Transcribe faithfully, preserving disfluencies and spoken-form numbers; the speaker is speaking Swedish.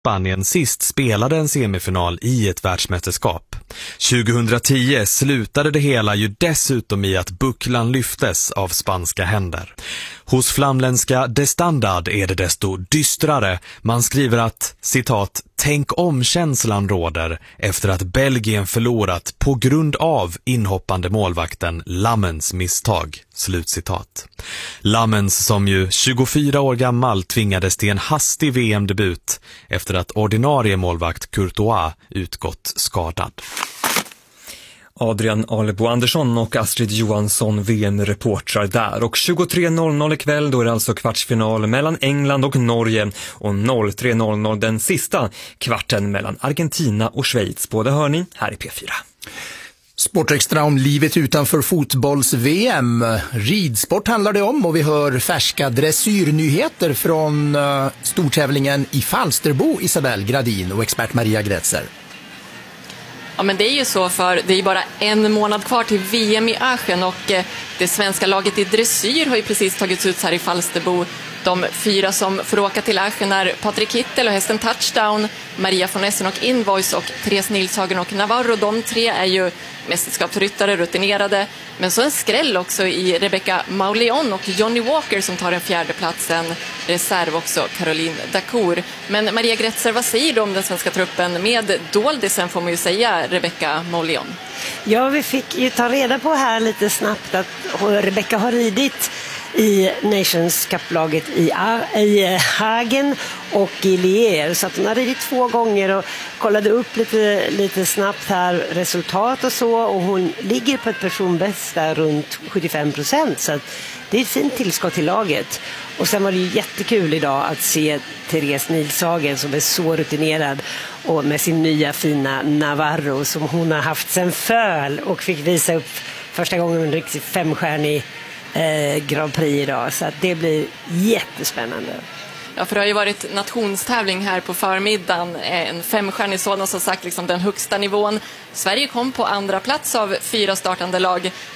Spanien sist spelade en semifinal i ett världsmästerskap. tjugohundratio slutade det hela ju dessutom i att bucklan lyftes av spanska händer. Hos flamländska De Standard är det desto dystrare. Man skriver att, citat, tänk om känslan råder efter att Belgien förlorat på grund av inhoppande målvakten Lammens misstag. Slutcitat. Lammens, som ju tjugofyra år gammal, tvingades till en hastig V M-debut efter att ordinarie målvakt Courtois utgått skadad. Adrian Alebo Andersson och Astrid Johansson, V M-reportrar där. Och tjugotre noll noll ikväll, då är det alltså kvartsfinal mellan England och Norge. Och tre noll noll den sista kvarten mellan Argentina och Schweiz. Båda hör ni här i P fyra. Sportextra om livet utanför fotbolls-V M. Ridsport handlar det om och vi hör färska dressyrnyheter från uh, stortävlingen i Falsterbo, Isabel Gradin och expert Maria Grätzer. Ja, men det är ju så, för det är bara en månad kvar till V M i Aachen och det svenska laget i dressyr har ju precis tagits ut här i Falsterbo. De fyra som får åka till Aachen är Patrik Hittel och hästen Touchdown, Maria von Essen och Invoice och Therese Nilshagen och Navarro. De tre är ju mästerskapsryttare, rutinerade. Men så en skräll också i Rebecca Mauleon och Johnny Walker som tar den fjärde platsen. Reserv också Caroline Dacour. Men Maria Grätzer, vad säger du om den svenska truppen med doldisen, får man ju säga, Rebecca Mauleon? Ja, vi fick ju ta reda på här lite snabbt att Rebecca har ridit i Nations Cup-laget i, i Hagen och i Lier, så att hon har ridit två gånger och kollade upp lite, lite snabbt här resultat och så, och hon ligger på ett personbäst där runt sjuttiofem procent, så att det är ett fint tillskott till laget. Och sen var det ju jättekul idag att se Therese Nilshagen som är så rutinerad och med sin nya fina Navarro som hon har haft sen föl och fick visa upp första gången en riktigt femstjärnig Eh, Grand Prix idag, så att det blir jättespännande. Ja, för det har ju varit nationstävling här på förmiddagen, en femstjärnig sådan, som sagt liksom den högsta nivån. Sverige kom på andra plats av fyra startande lag.